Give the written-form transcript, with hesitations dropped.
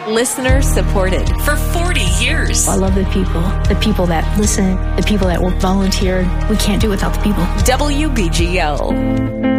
Listener supported for 40 years. I love the people that listen, the people that will volunteer. We can't do it without the people. WBGL.